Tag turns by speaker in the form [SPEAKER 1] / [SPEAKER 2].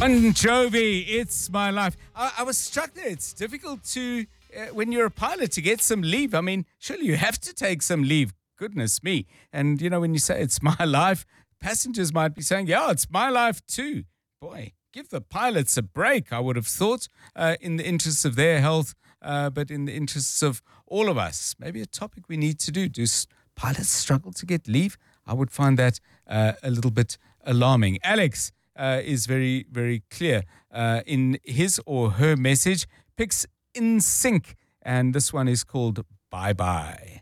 [SPEAKER 1] Bon Jovi, It's My Life. I was struck there. It's difficult to, when you're a pilot, to get some leave. I mean, surely you have to take some leave. Goodness me. And, when you say it's my life, passengers might be saying, yeah, it's my life too. Boy, give the pilots a break, I would have thought, in the interests of their health, but in the interests of all of us. Maybe a topic we need to do. Do pilots struggle to get leave? I would find that a little bit alarming. Alex is very, very clear in his or her message, picks In Sync, and this one is called Bye Bye.